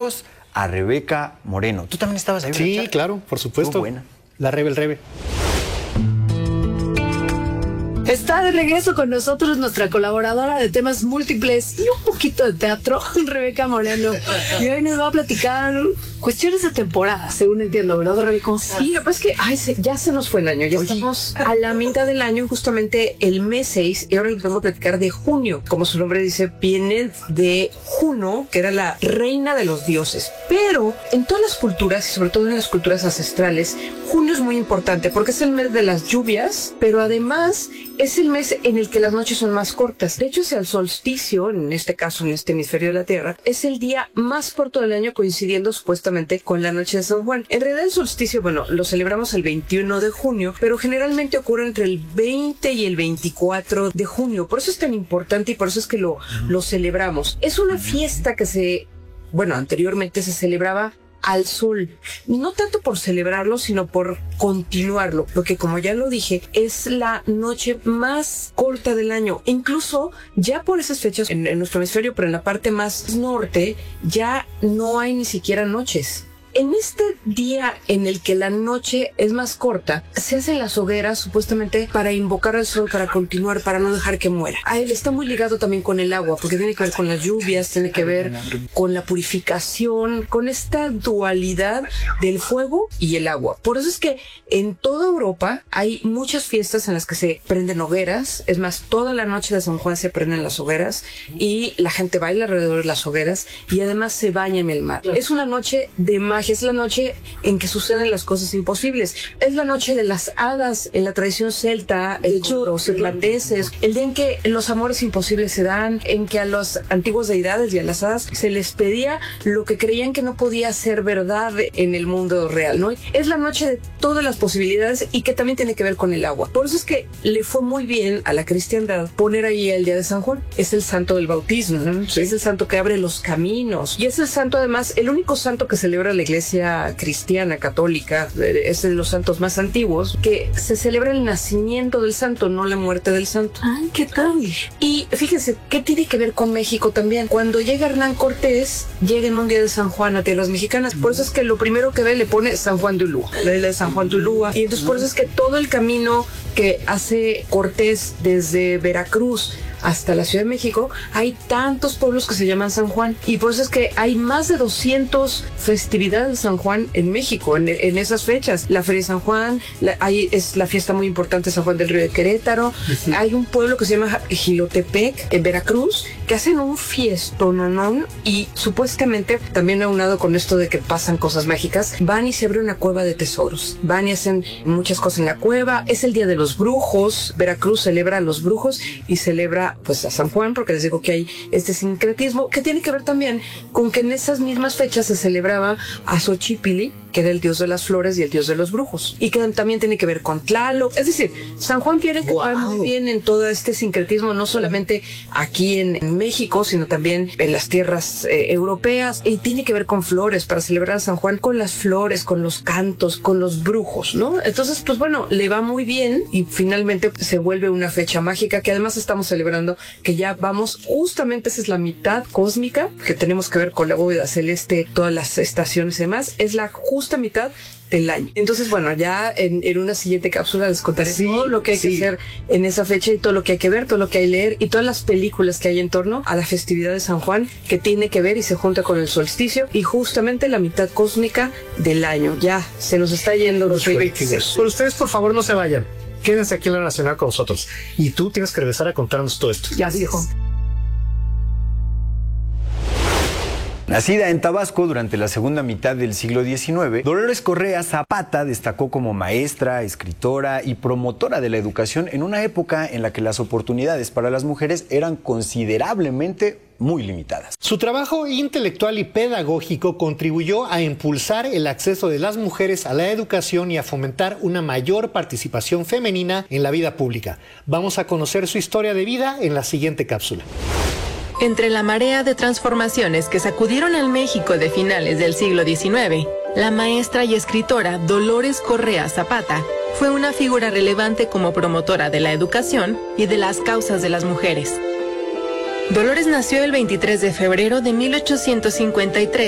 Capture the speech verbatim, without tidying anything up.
Saludos a Rebeca Moreno. ¿Tú también estabas ahí? Sí, claro, por supuesto. Muy buena. La Rebe, el Rebe. Está de regreso con nosotros nuestra colaboradora de temas múltiples y un poquito de teatro, Rebeca Moreno. Y hoy nos va a platicar cuestiones de temporada, según entiendo, ¿verdad, Rebeca? Sí, lo que pasa es que ay, se, ya se nos fue el año, ya Oye. estamos a la mitad del año, justamente el mes seis, y ahora les vamos a platicar de junio. Como su nombre dice, viene de Juno, que era la reina de los dioses. Pero en todas las culturas, y sobre todo en las culturas ancestrales, junio es muy importante porque es el mes de las lluvias, pero además es el mes en el que las noches son más cortas. De hecho, es el solsticio, en este caso, en este hemisferio de la Tierra, es el día más corto del año, coincidiendo supuestamente con la noche de San Juan. En realidad el solsticio, bueno, lo celebramos el veintiuno de junio, pero generalmente ocurre entre el veinte y el veinticuatro de junio. Por eso es tan importante y por eso es que lo, lo celebramos. Es una fiesta que se, bueno, anteriormente se celebraba al sol, no tanto por celebrarlo, sino por continuarlo, porque como ya lo dije, es la noche más corta del año. Incluso ya por esas fechas en, en nuestro hemisferio, pero en la parte más norte, ya no hay ni siquiera noches. En este día en el que la noche es más corta, se hacen las hogueras supuestamente para invocar al sol, para continuar, para no dejar que muera. A él está muy ligado también con el agua, porque tiene que ver con las lluvias, tiene que ver con la purificación, con esta dualidad del fuego y el agua. Por eso es que en toda Europa hay muchas fiestas en las que se prenden hogueras. Es más, toda la noche de San Juan se prenden las hogueras y la gente baila alrededor de las hogueras y además se baña en el mar. Es una noche de magia. Es la noche en que suceden las cosas imposibles. Es la noche de las hadas en la tradición celta, de hecho, los irlandeses. El día en que los amores imposibles se dan, en que a los antiguos deidades y a las hadas se les pedía lo que creían que no podía ser verdad en el mundo real, ¿no? Es la noche de todas las posibilidades y que también tiene que ver con el agua. Por eso es que le fue muy bien a la cristiandad poner ahí el día de San Juan. Es el santo del bautismo, ¿no? Sí. Es el santo que abre los caminos y es el santo, además, el único santo que celebra la iglesia cristiana, católica, es de los santos más antiguos, que se celebra el nacimiento del santo, no la muerte del santo. Ay, ¿qué tal? Y fíjense, ¿qué tiene que ver con México también? Cuando llega Hernán Cortés, llega en un día de San Juan a tierras mexicanas, por eso es que lo primero que ve le pone San Juan de Ulúa, la isla de San Juan de Ulúa, y entonces por eso es que todo el camino que hace Cortés desde Veracruz hasta la Ciudad de México, hay tantos pueblos que se llaman San Juan, y por eso es que hay más de doscientas festividades de San Juan en México, en, en esas fechas. La Feria de San Juan, la, hay, es la fiesta muy importante de San Juan del Río de Querétaro. Sí. Hay un pueblo que se llama Jilotepec, en Veracruz, que hacen un fiestononón, y supuestamente, también aunado con esto de que pasan cosas mágicas, van y se abre una cueva de tesoros. Van y hacen muchas cosas en la cueva. Es el día de los brujos. Veracruz celebra a los brujos y celebra pues a San Juan, porque les digo que hay este sincretismo que tiene que ver también con que en esas mismas fechas se celebraba a Xochipilli, que era el dios de las flores y el dios de los brujos, y que también tiene que ver con Tlaloc. Es decir, San Juan viene wow. muy bien en todo este sincretismo, no solamente aquí en, en México, sino también en las tierras eh, europeas, y tiene que ver con flores, para celebrar a San Juan con las flores, con los cantos, con los brujos, ¿no? Entonces, pues bueno, le va muy bien y finalmente se vuelve una fecha mágica que además estamos celebrando que ya vamos, justamente esa es la mitad cósmica, que tenemos que ver con la bóveda celeste, todas las estaciones y demás, es la justa mitad del año. Entonces, bueno, ya en, en una siguiente cápsula les contaré sí, todo lo que hay sí. que hacer en esa fecha y todo lo que hay que ver, todo lo que hay que leer y todas las películas que hay en torno a la festividad de San Juan, que tiene que ver y se junta con el solsticio y justamente la mitad cósmica del año. Ya se nos está yendo los reyes. Por ustedes, por favor, no se vayan. Quédense aquí en la Nacional con nosotros. Y tú tienes que regresar a contarnos todo esto. Ya dijo. Nacida en Tabasco durante la segunda mitad del siglo diecinueve, Dolores Correa Zapata destacó como maestra, escritora y promotora de la educación en una época en la que las oportunidades para las mujeres eran considerablemente muy limitadas. Su trabajo intelectual y pedagógico contribuyó a impulsar el acceso de las mujeres a la educación y a fomentar una mayor participación femenina en la vida pública. Vamos a conocer su historia de vida en la siguiente cápsula. Entre la marea de transformaciones que sacudieron al México de finales del siglo diecinueve, la maestra y escritora Dolores Correa Zapata fue una figura relevante como promotora de la educación y de las causas de las mujeres. Dolores nació el veintitrés de febrero de mil ochocientos cincuenta y tres